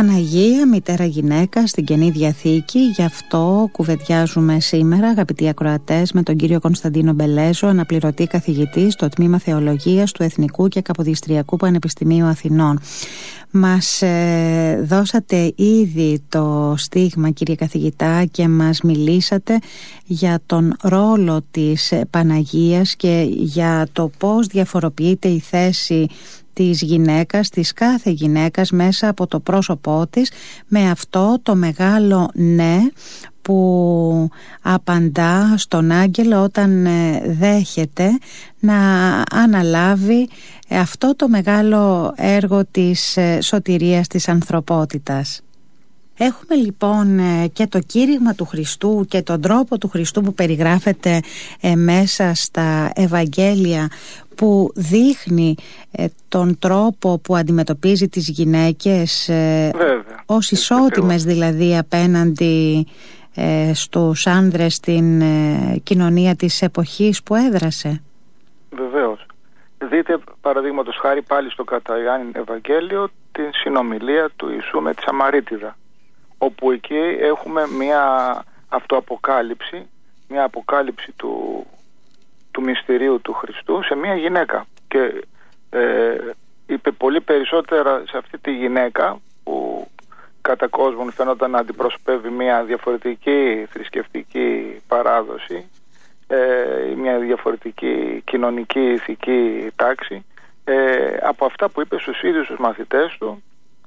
Παναγία, μητέρα γυναίκα στην Καινή Διαθήκη. Γι' αυτό κουβεντιάζουμε σήμερα, αγαπητοί ακροατές, με τον κύριο Κωνσταντίνο Μπελέζο, αναπληρωτή καθηγητή στο Τμήμα Θεολογίας του Εθνικού και Καποδιστριακού Πανεπιστημίου Αθηνών. Μας δώσατε ήδη το στίγμα, κύριε καθηγητά, και μας μιλήσατε για τον ρόλο της Παναγίας και για το πώς διαφοροποιείται η θέση της γυναίκας, της κάθε γυναίκας, μέσα από το πρόσωπό της, με αυτό το μεγάλο ναι που απαντά στον άγγελο όταν δέχεται να αναλάβει αυτό το μεγάλο έργο της σωτηρίας της ανθρωπότητας. Έχουμε λοιπόν και το κήρυγμα του Χριστού και τον τρόπο του Χριστού που περιγράφεται μέσα στα Ευαγγέλια, που δείχνει τον τρόπο που αντιμετωπίζει τις γυναίκες ως ισότιμες, δηλαδή απέναντι στους άνδρες στην κοινωνία της εποχής που έδρασε. Βεβαίως. Δείτε παραδείγματος χάρη πάλι στο κατά Ιωάννη Ευαγγέλιο την συνομιλία του Ιησού με τη Σαμαρίτιδα, όπου εκεί έχουμε μια αυτοαποκάλυψη, μια αποκάλυψη του μυστηρίου του Χριστού σε μια γυναίκα, και είπε πολύ περισσότερα σε αυτή τη γυναίκα που κατά κόσμον φαινόταν να αντιπροσωπεύει μια διαφορετική θρησκευτική παράδοση, μια διαφορετική κοινωνική ηθική τάξη, από αυτά που είπε στους ίδιους τους μαθητές του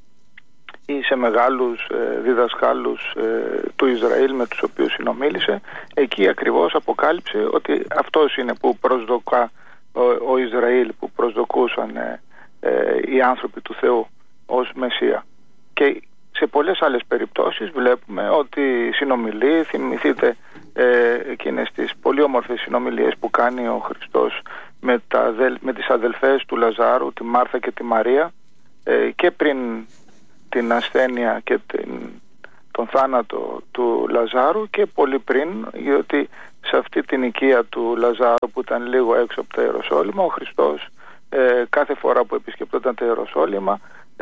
ή σε μεγάλους διδασκάλους του Ισραήλ με τους οποίους συνομίλησε. Εκεί ακριβώς αποκάλυψε ότι αυτός είναι που προσδοκά ο Ισραήλ, που προσδοκούσαν οι άνθρωποι του Θεού ως Μεσσία. Και σε πολλές άλλες περιπτώσεις βλέπουμε ότι συνομιλεί. Θυμηθείτε εκείνες τις πολύ όμορφες συνομιλίες που κάνει ο Χριστός με τις αδελφές του Λαζάρου, τη Μάρθα και τη Μαρία, και πριν την ασθένεια και τον θάνατο του Λαζάρου και πολύ πριν, γιατί σε αυτή την οικία του Λαζάρου που ήταν λίγο έξω από τα Ιεροσόλυμα, ο Χριστός κάθε φορά που επισκεπτόταν τα Ιεροσόλυμα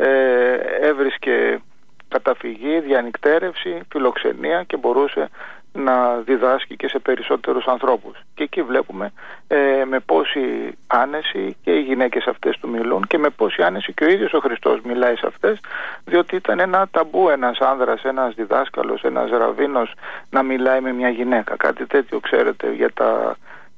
έβρισκε καταφυγή, διανυκτέρευση, φιλοξενία και μπορούσε να διδάσκει και σε περισσότερους ανθρώπους. Και εκεί βλέπουμε με πόση άνεση και οι γυναίκες αυτές του μιλούν και με πόση άνεση και ο ίδιος ο Χριστός μιλάει σε αυτές, διότι ήταν ένα ταμπού ένας άνδρας, ένας διδάσκαλος, ένας ραβίνος να μιλάει με μια γυναίκα. Κάτι τέτοιο, ξέρετε, για τα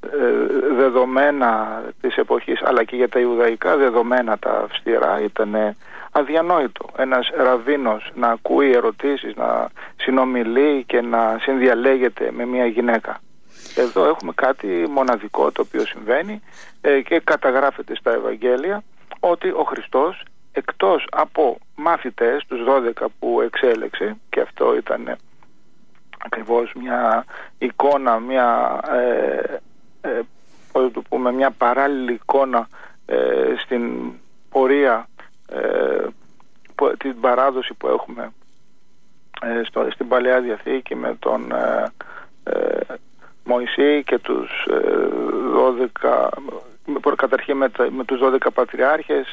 δεδομένα της εποχής αλλά και για τα ιουδαϊκά δεδομένα τα αυστηρά ήταν αδιανόητο. Ένας ραβίνος να ακούει ερωτήσεις, να συνομιλεί και να συνδιαλέγεται με μια γυναίκα. Εδώ έχουμε κάτι μοναδικό το οποίο συμβαίνει και καταγράφεται στα Ευαγγέλια, ότι ο Χριστός, εκτός από μάθητες, τους 12 που εξέλεξε, και αυτό ήταν ακριβώς μια εικόνα, μια παράλληλη εικόνα στην πορεία, την παράδοση που έχουμε στην Παλαιά Διαθήκη με τον Μωυσή και τους 12, καταρχήν με τους 12 πατριάρχες,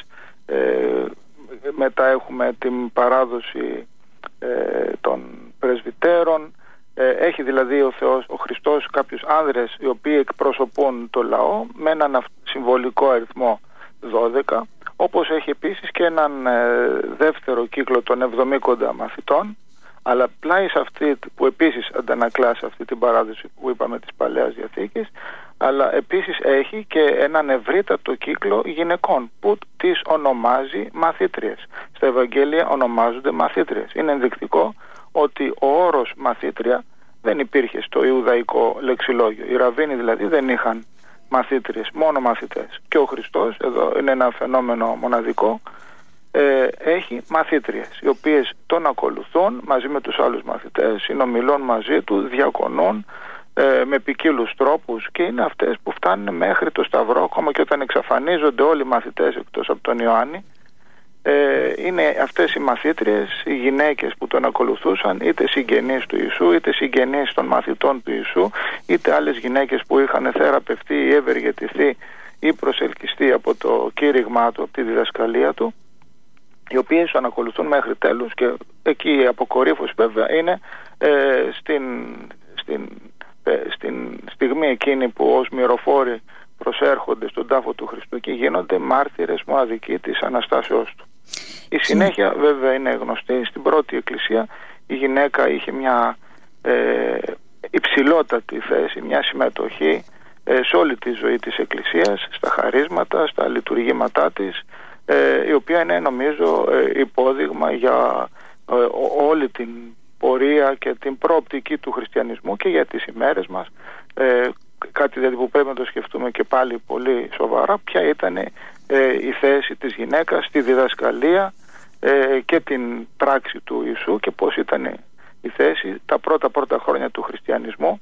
μετά έχουμε την παράδοση των πρεσβυτέρων. Έχει δηλαδή ο Θεός, ο Χριστός, κάποιους άνδρες οι οποίοι εκπροσωπούν το λαό με έναν συμβολικό αριθμό 12, όπως έχει επίσης και έναν δεύτερο κύκλο των 70 μαθητών, αλλά πλάι σε αυτή που επίσης αντανακλά σε αυτή την παράδοση που είπαμε της Παλαιάς Διαθήκης, αλλά επίσης έχει και έναν ευρύτατο κύκλο γυναικών που τις ονομάζει μαθήτριες. Στα Ευαγγέλια ονομάζονται μαθήτριες. Είναι ενδεικτικό ότι ο όρος μαθήτρια δεν υπήρχε στο Ιουδαϊκό λεξιλόγιο. Οι ραβίνοι δηλαδή δεν είχαν μαθήτριες, μόνο μαθητές. Και ο Χριστός, εδώ είναι ένα φαινόμενο μοναδικό, έχει μαθήτριες οι οποίες τον ακολουθούν μαζί με τους άλλους μαθητές, συνομιλούν μαζί του, διακονούν με ποικίλους τρόπους, και είναι αυτές που φτάνουν μέχρι το Σταυρό. Ακόμα και όταν εξαφανίζονται όλοι οι μαθητές εκτός από τον Ιωάννη, είναι αυτές οι μαθήτριες, οι γυναίκες που τον ακολουθούσαν, είτε συγγενείς του Ιησού, είτε συγγενείς των μαθητών του Ιησού, είτε άλλες γυναίκες που είχαν θεραπευτεί ή ευεργετηθεί ή προσελκυστεί από το κήρυγμά του, από τη διδασκαλία του, οι οποίες ανακολουθούν μέχρι τέλους, και εκεί η αποκορύφωση βέβαια είναι στην στιγμή εκείνη που ως μυροφόροι προσέρχονται στον τάφο του Χριστού και γίνονται μάρτυρες μοναδικοί της Αναστάσεώς του. Η συνέχεια βέβαια είναι γνωστή. Στην πρώτη εκκλησία η γυναίκα είχε μια υψηλότατη θέση, μια συμμετοχή σε όλη τη ζωή της εκκλησίας, στα χαρίσματα, στα λειτουργήματά της, η οποία είναι νομίζω υπόδειγμα για όλη την πορεία και την προοπτική του χριστιανισμού και για τις ημέρες μας. Κάτι δηλαδή που πρέπει να το σκεφτούμε και πάλι πολύ σοβαρά, ποια ήταν η θέση της γυναίκας στη διδασκαλία και την πράξη του Ιησού, και πώς ήταν η θέση τα πρώτα χρόνια του χριστιανισμού,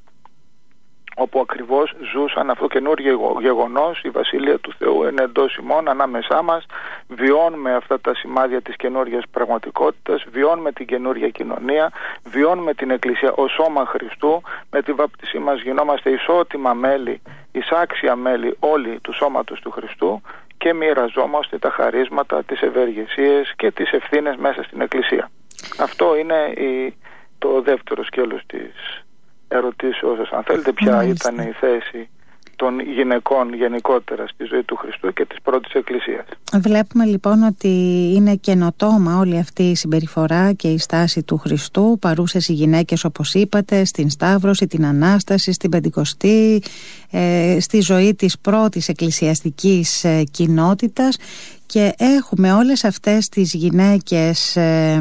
όπου ακριβώς ζούσαν αυτό το καινούργιο γεγονός, η Βασιλεία του Θεού είναι εντός ημών, ανάμεσά μας, βιώνουμε αυτά τα σημάδια της καινούργιας πραγματικότητας, βιώνουμε την καινούργια κοινωνία, βιώνουμε την Εκκλησία ως σώμα Χριστού, με τη βάπτισή μας γινόμαστε ισότιμα μέλη, εισάξια μέλη όλοι του σώματος του Χριστού, και μοιραζόμαστε τα χαρίσματα, τις ευεργεσίες και τις ευθύνες μέσα στην Εκκλησία. Αυτό είναι το δεύτερο σκέλος της ερωτήσεως σας, αν θέλετε, ποια ήταν η θέση των γυναικών γενικότερα στη ζωή του Χριστού και της πρώτης Εκκλησίας. Βλέπουμε λοιπόν ότι είναι καινοτόμα όλη αυτή η συμπεριφορά και η στάση του Χριστού, παρούσες οι γυναίκες όπως είπατε, στην Σταύρωση, την Ανάσταση, στην Πεντηκοστή, στη ζωή της πρώτης εκκλησιαστικής κοινότητας, και έχουμε όλες αυτές τις γυναίκες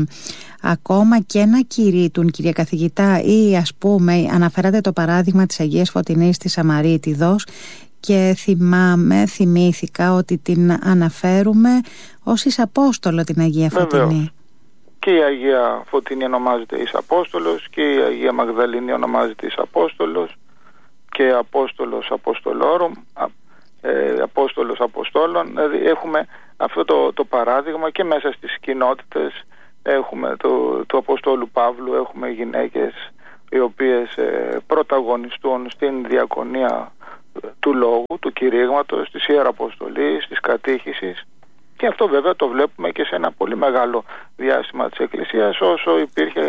ακόμα και να κηρύττουν, κυρία καθηγητά, ή ας πούμε αναφέρατε το παράδειγμα της Αγίας Φωτεινής της Σαμαρίτιδος, και θυμήθηκα ότι την αναφέρουμε ως εις Απόστολο την Αγία Φωτεινή. Βεβαίως. Και η Αγία Φωτεινή ονομάζεται εις Απόστολος, και η Αγία Μαγδαληνή ονομάζεται εις Απόστολος, και Απόστολος Αποστολόρουμ, Απόστολος Αποστόλων. Δηλαδή έχουμε αυτό το παράδειγμα και μέσα στις κοινότητες. Έχουμε του Αποστόλου Παύλου, έχουμε γυναίκες οι οποίες πρωταγωνιστούν στην διακονία του λόγου, του κηρύγματος, της Ιεραποστολής, της κατήχησης, και αυτό βέβαια το βλέπουμε και σε ένα πολύ μεγάλο διάστημα της Εκκλησίας, όσο υπήρχε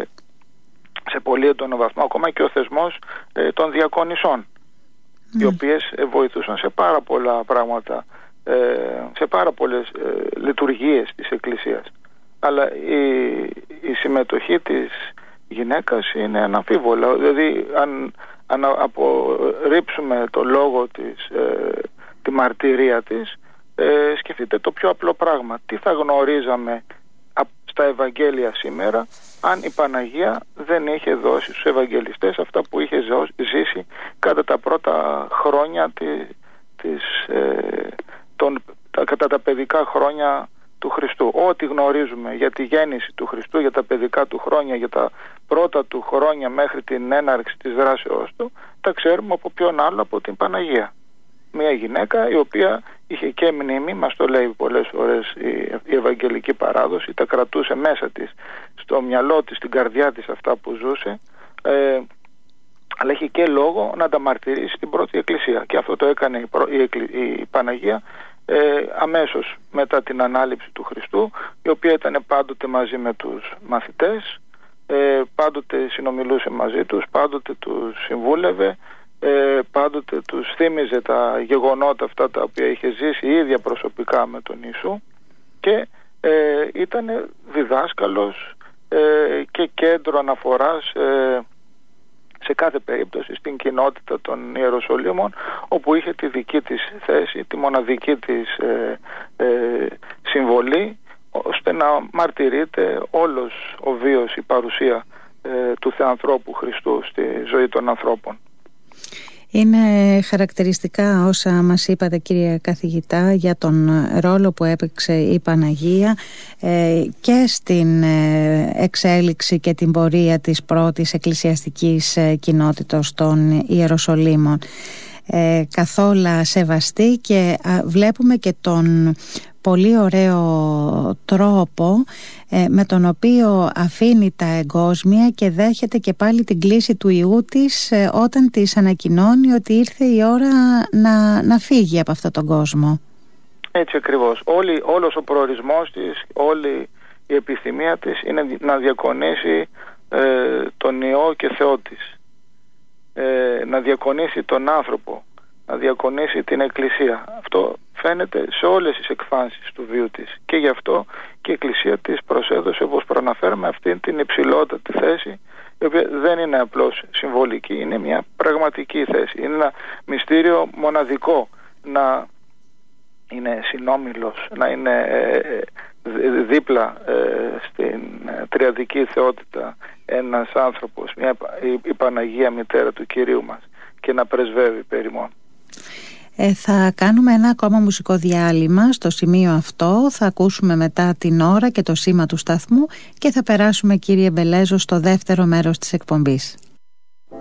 σε πολύ έντονο βαθμό ακόμα και ο θεσμός των διακονισσών, οι οποίες βοηθούσαν σε πάρα πολλά πράγματα, σε πάρα πολλές λειτουργίες της Εκκλησίας. Αλλά η συμμετοχή της γυναίκας είναι αναμφίβολα. Δηλαδή αν απορρίψουμε το λόγο της, τη μαρτυρία της, σκεφτείτε το πιο απλό πράγμα. Τι θα γνωρίζαμε στα Ευαγγέλια σήμερα αν η Παναγία δεν είχε δώσει στους Ευαγγελιστές αυτά που είχε ζήσει κατά τα πρώτα χρόνια κατά τα παιδικά χρόνια του Χριστού. Ό,τι γνωρίζουμε για τη γέννηση του Χριστού, για τα παιδικά του χρόνια, για τα πρώτα του χρόνια μέχρι την έναρξη της δράσεώς του, τα ξέρουμε από ποιον άλλο, από την Παναγία. Μια γυναίκα η οποία είχε και μνήμη, μας το λέει πολλές φορές η Ευαγγελική παράδοση, τα κρατούσε μέσα της, στο μυαλό της, στην καρδιά της αυτά που ζούσε, αλλά είχε και λόγο να τα μαρτυρήσει στην πρώτη Εκκλησία, και αυτό το έκανε η Παναγία αμέσως μετά την ανάληψη του Χριστού, η οποία ήταν πάντοτε μαζί με τους μαθητές, πάντοτε συνομιλούσε μαζί τους, πάντοτε τους συμβούλευε, πάντοτε τους θύμιζε τα γεγονότα αυτά τα οποία είχε ζήσει η ίδια προσωπικά με τον Ιησού, και ήταν διδάσκαλος και κέντρο αναφοράς σε κάθε περίπτωση στην κοινότητα των Ιεροσολύμων, όπου είχε τη δική της θέση, τη μοναδική της συμβολή, ώστε να μαρτυρείται όλος ο βίος, η παρουσία του Θεανθρώπου Χριστού στη ζωή των ανθρώπων. Είναι χαρακτηριστικά όσα μας είπατε, κύριε καθηγητά, για τον ρόλο που έπαιξε η Παναγία και στην εξέλιξη και την πορεία της πρώτης εκκλησιαστικής κοινότητας των Ιεροσολύμων. Καθόλου σεβαστή, και βλέπουμε και τον πολύ ωραίο τρόπο με τον οποίο αφήνει τα εγκόσμια και δέχεται και πάλι την κλήση του Ιού της όταν της ανακοινώνει ότι ήρθε η ώρα να φύγει από αυτόν τον κόσμο. Έτσι ακριβώς. Όλος ο προορισμός της, όλη η επιθυμία της είναι να διακονήσει τον Υιό και Θεό της, να διακονήσει τον άνθρωπο, να διακονήσει την Εκκλησία. Αυτό φαίνεται σε όλες τις εκφάνσεις του βίου της, και γι' αυτό και η Εκκλησία της προσέδωσε, όπως προαναφέραμε, αυτή την υψηλότατη θέση, η οποία δεν είναι απλώς συμβολική, είναι μια πραγματική θέση. Είναι ένα μυστήριο μοναδικό να είναι συνόμιλος, να είναι δίπλα στην τριαδική θεότητα ένας άνθρωπος, η Παναγία Μητέρα του Κυρίου μας, και να πρεσβεύει περί μόνο. Θα κάνουμε ένα ακόμα μουσικό διάλειμμα στο σημείο αυτό. Θα ακούσουμε μετά την ώρα και το σήμα του σταθμού και θα περάσουμε, κύριε Μπελέζο, στο δεύτερο μέρος της εκπομπής.